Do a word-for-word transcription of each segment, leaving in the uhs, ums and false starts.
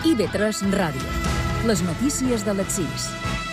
I V tres Ràdio. Les notícies de les sis.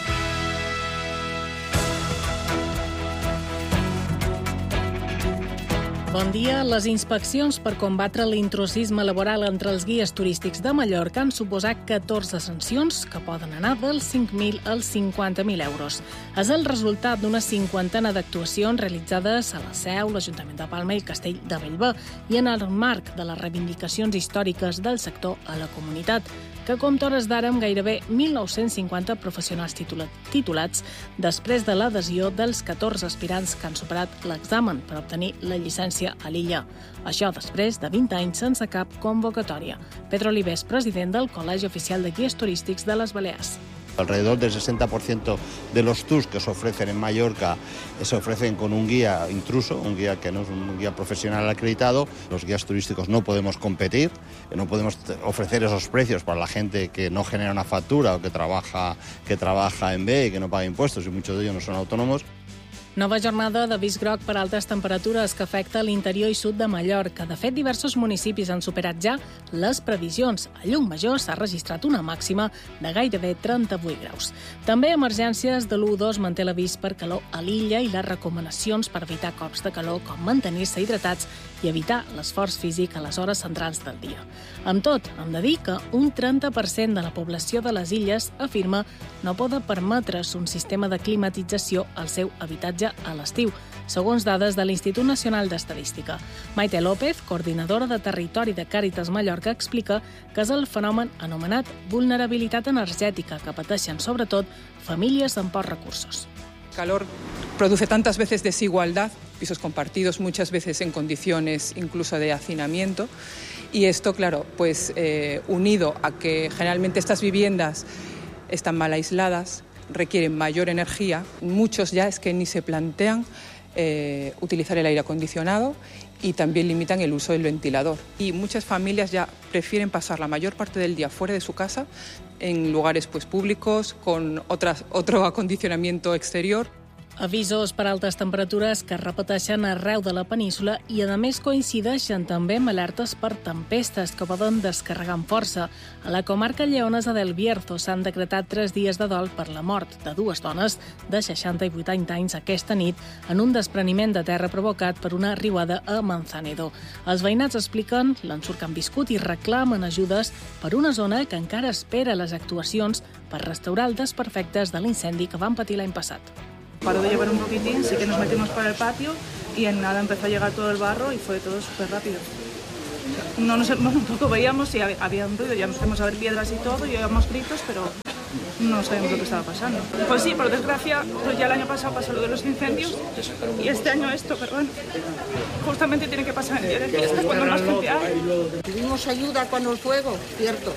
Bon dia. Les inspeccions per combatre l'intrusisme laboral entre els guies turístics de Mallorca han suposat catorze sancions que poden anar dels cinc mil als cinquanta mil euros. És el resultat d'una cinquantena d'actuacions realitzades a la Seu, l'Ajuntament de Palma i el Castell de Bellver i en el marc de les reivindicacions històriques del sector a la comunitat, que compta hores d'ara amb gairebé mil nou-cents cinquanta professionals titulats després de l'adhesió dels catorze aspirants que han superat l'examen per obtenir la llicència a l'illa. Això després de vint anys sense cap convocatòria. Pedro Olives, president del Col·legi Oficial de Guies Turístics de les Balears. Alrededor del sesenta por ciento de los tours que se ofrecen en Mallorca se ofrecen con un guía intruso, un guía que no es un guía profesional acreditado. Los guías turísticos no podemos competir, no podemos ofrecer esos precios para la gente que no genera una factura o que trabaja, que trabaja en B y que no paga impuestos, y muchos de ellos no son autónomos. Nova jornada d'avís groc per altes temperatures que afecta l'interior i sud de Mallorca. De fet, diversos municipis han superat ja les previsions. A Llucmajor s'ha registrat una màxima de gairebé trenta-vuit graus. També emergències de l'u dos manté l'avís per calor a l'illa i les recomanacions per evitar cops de calor, com mantenir-se hidratats i evitar l'esforç físic a les hores centrals del dia. Amb tot, hem de dir que un trenta per cent de la població de les illes afirma no poden permetre's un sistema de climatització al seu habitatge a l'estiu, segons dades de l'Institut Nacional d'Estadística. Maite López, coordinadora de Territori de Càritas Mallorca, explica que és el fenomen anomenat vulnerabilitat energètica que pateixen sobretot famílies amb pocs recursos. El calor produce tantas veces desigualdad, pisos compartidos muchas veces en condiciones incluso de hacinamiento, y esto, claro, pues eh, unido a que generalmente estas viviendas están mal aisladas, requieren mayor energía, muchos ya es que ni se plantean eh, utilizar el aire acondicionado y también limitan el uso del ventilador. Y muchas familias ya prefieren pasar la mayor parte del día fuera de su casa, en lugares pues, públicos, con otras, otro acondicionamiento exterior. Avisos per altes temperatures que es repeteixen arreu de la península i, a més, coincideixen també amb alertes per tempestes que poden descarregar amb força. A la comarca lleonesa del Bierzo s'han decretat tres dies de dol per la mort de dues dones de seixanta i vuitanta anys aquesta nit en un despreniment de terra provocat per una riuada a Manzanedo. Els veïnats expliquen l'ensurt que han viscut i reclamen ajudes per una zona que encara espera les actuacions per restaurar els desperfectes de l'incendi que van patir l'any passat. Paró de llover un poquitín, sí que nos metimos para el patio y en nada empezó a llegar todo el barro y fue todo súper rápido. No nos un poco veíamos si había un ruido, ya nos fuimos a ver piedras y todo, y oíamos gritos, pero no sabíamos lo que estaba pasando. Pues sí, por desgracia, pues ya el año pasado pasó lo de los incendios y este año esto, pero bueno, justamente tiene que pasar el día de fiesta cuando más gente hay. Tuvimos ayuda cuando el fuego, cierto.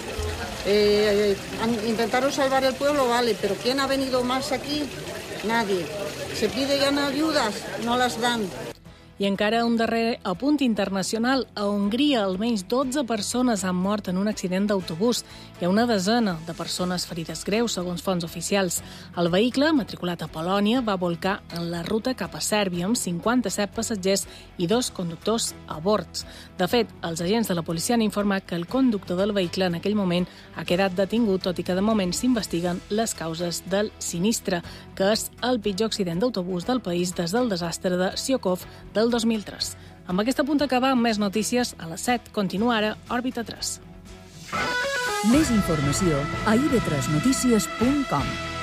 Eh, intentaron salvar el pueblo, vale, pero ¿quién ha venido más aquí? Nadie. Se pide ya ayudas, no las dan. I encara un darrer apunt internacional. A Hongria, almenys dotze persones han mort en un accident d'autobús. Hi ha una desena de persones ferides greus, segons fonts oficials. El vehicle, matriculat a Polònia, va volcar en la ruta cap a Sèrbia amb cinquanta-set passatgers i dos conductors a bords. De fet, els agents de la policia han informat que el conductor del vehicle en aquell moment ha quedat detingut, tot i que de moment s'investiguen les causes del sinistre, que és el pitjor accident d'autobús del país des del desastre de Siokov del dos mil tres. Amb aquesta punt acabar amb més notícies a les set. Continua ara Òrbita tres. Més informació a i ve tres notícies punt com.